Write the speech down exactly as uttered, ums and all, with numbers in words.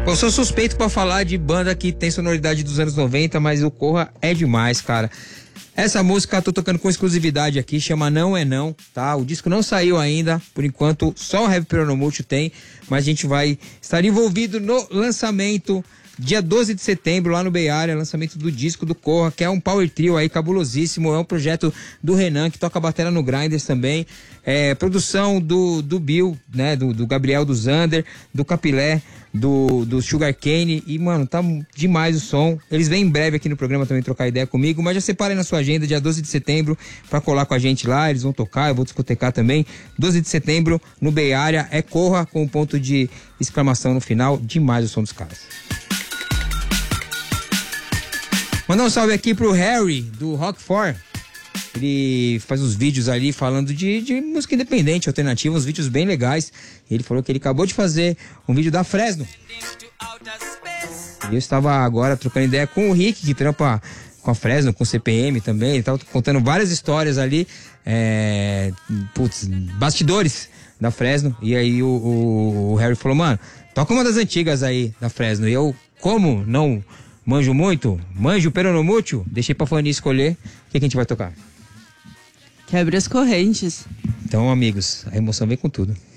Eu sou suspeito pra falar de banda que tem sonoridade dos anos noventa, mas o Corra é demais, cara. Essa música eu tô tocando com exclusividade aqui, chama Não É Não, tá? O disco não saiu ainda, por enquanto só o Heavy Peronomútil tem, mas a gente vai estar envolvido no lançamento dia doze de setembro, lá no Bay Area, lançamento do disco do Corra, que é um power trio aí cabulosíssimo, é um projeto do Renan, que toca bateria no Grinders também, é produção do, do Bill, né, do, do Gabriel, do Zander, do Capilé, do, do Sugar Cane, e mano, tá demais o som. Eles vêm em breve aqui no programa também trocar ideia comigo, mas já separem na sua agenda, dia doze de setembro, pra colar com a gente lá, eles vão tocar, eu vou discotecar também, doze de setembro, no Bay Area, é Corra, com um ponto de exclamação no final, demais o som dos caras. Mandar um salve aqui pro Harry, do Rock for. Ele faz uns vídeos ali falando de, de música independente, alternativa, uns vídeos bem legais. Ele falou que ele acabou de fazer um vídeo da Fresno. E eu estava agora trocando ideia com o Rick, que trampa com a Fresno, com o C P M também. Ele estava contando várias histórias ali, é, putz, bastidores da Fresno. E aí o, o, o Harry falou, mano, toca uma das antigas aí da Fresno. E eu, como não... manjo muito, manjo Peronomútil, deixei pra Fanny escolher o que, que a gente vai tocar. Quebra as correntes. Então, amigos, a emoção vem com tudo.